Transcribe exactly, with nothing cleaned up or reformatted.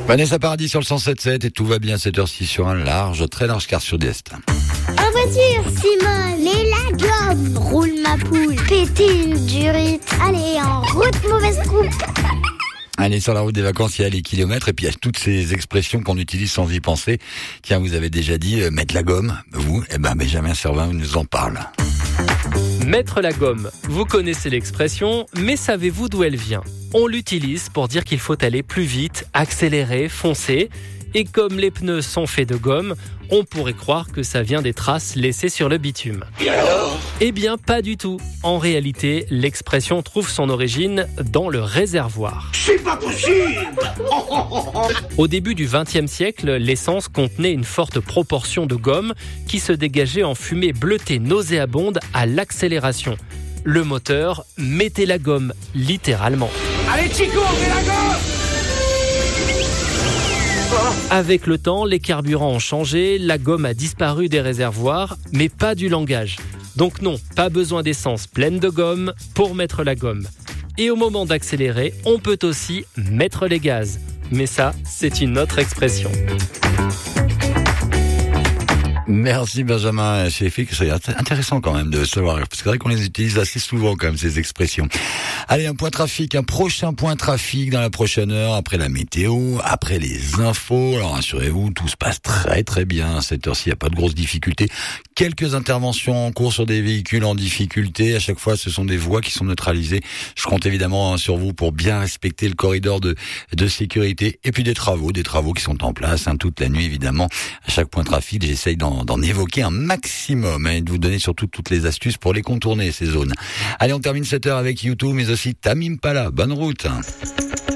Vanessa Paradis sur le cent sept sept et tout va bien à cette heure-ci sur un large, très large quart sud-est. En voiture, Simone, les la gomme, roule ma poule, péter une durite, allez en route, mauvaise troupe. Allez, sur la route des vacances, il y a les kilomètres et puis il y a toutes ces expressions qu'on utilise sans y penser. Tiens, vous avez déjà dit euh, mettre la gomme, vous, eh ben Benjamin Servin nous en parle. Mettre la gomme, vous connaissez l'expression, mais savez-vous d'où elle vient ? On l'utilise pour dire qu'il faut aller plus vite, accélérer, foncer. Et comme les pneus sont faits de gomme, on pourrait croire que ça vient des traces laissées sur le bitume. Et alors ? Eh bien, pas du tout. En réalité, l'expression trouve son origine dans le réservoir. C'est pas possible ! Au début du vingtième siècle, l'essence contenait une forte proportion de gomme qui se dégageait en fumée bleutée nauséabonde à l'accélération. Le moteur mettait la gomme, littéralement. Allez Chico, mets la gomme ! Avec le temps, les carburants ont changé, la gomme a disparu des réservoirs, mais pas du langage. Donc non, pas besoin d'essence pleine de gomme pour mettre la gomme. Et au moment d'accélérer, on peut aussi mettre les gaz. Mais ça, c'est une autre expression. Merci Benjamin Chefik, c'est intéressant quand même de savoir, parce que c'est vrai qu'on les utilise assez souvent quand même ces expressions. Allez, un point trafic, un prochain point trafic dans la prochaine heure, après la météo, après les infos. Alors rassurez-vous, tout se passe très très bien à cette heure-ci, il n'y a pas de grosses difficultés. Quelques interventions en cours sur des véhicules en difficulté, à chaque fois ce sont des voies qui sont neutralisées. Je compte évidemment sur vous pour bien respecter le corridor de, de sécurité, et puis des travaux, des travaux qui sont en place, hein, toute la nuit évidemment. À chaque point trafic, j'essaye d'en d'en évoquer un maximum et de vous donner surtout toutes les astuces pour les contourner, ces zones. Allez, on termine cette heure avec YouTube, mais aussi Tamim Pala. Bonne route.